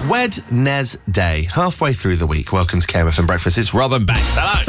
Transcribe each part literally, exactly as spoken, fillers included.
Wednesday, halfway through the week. Welcome to K M F M Breakfast. It's Rob and Bex. Hello.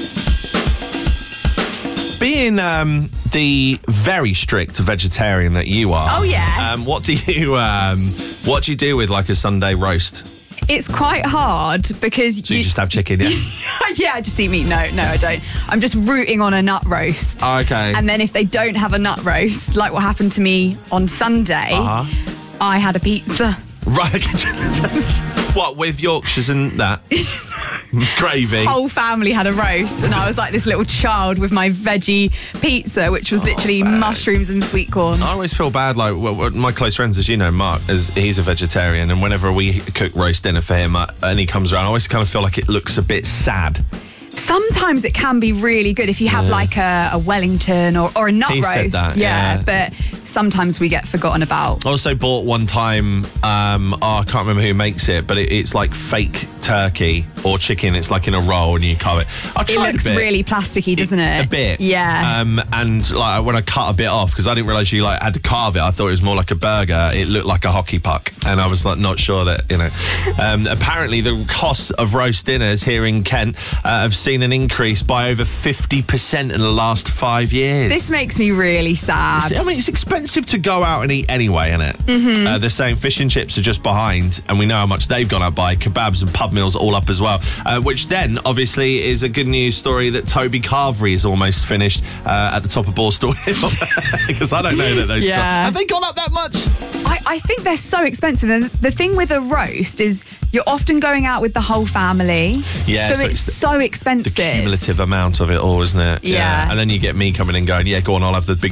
Being um, the very strict vegetarian that you are, Oh, yeah. Um, what do you um, what do you do with like a Sunday roast? It's quite hard because So you, just have chicken, yeah? yeah, I just eat meat. No, no, I don't. I'm just rooting on a nut roast. Oh, okay. And then if they don't have a nut roast, like what happened to me on Sunday, Uh-huh. I had a pizza. Right. What, with Yorkshires and that? Gravy? Whole family had a roast, and I was like this little child with my veggie pizza, which was literally man. mushrooms and sweet corn. I always feel bad, like, well, well, my close friends, as you know, Mark, as he's a vegetarian, and whenever we cook roast dinner for him uh, and he comes around, I always kind of feel like it looks a bit sad. Sometimes it can be really good if you have Yeah. like a, a Wellington or, or a nut He roast. said that, yeah, yeah. but sometimes we get forgotten about. I also bought one time, um, oh, I can't remember who makes it, but it, it's like fake turkey or chicken. It's like in a roll and you carve it. I It tried looks a bit. really plasticky, doesn't it? A bit. Yeah. Um, and like when I cut a bit off, because I didn't realise you like had to carve it, I thought it was more like a burger. It looked like a hockey puck. And I was like not sure that, you know. Um, apparently the cost of roast dinners here in Kent uh, have seen an increase by over fifty percent in the last five years. This makes me really sad. I mean, it's expensive to go out and eat anyway, isn't it? Mm-hmm. Uh, they're saying fish and chips are just behind, and we know how much they've gone up by. Kebabs and pub meals all up as well, uh, which then, obviously, is a good news story that Toby Carvery is almost finished uh, at the top of Borstal Hill. Because I don't know that those... Yeah. Got, have they gone up that much? I, I think they're so expensive. And the thing with a roast is you're often going out with the whole family. Yeah, So, so it's it's the- so The expensive. cumulative amount of it all, isn't it? Yeah. And then you get me coming in going, yeah, go on, I'll have the big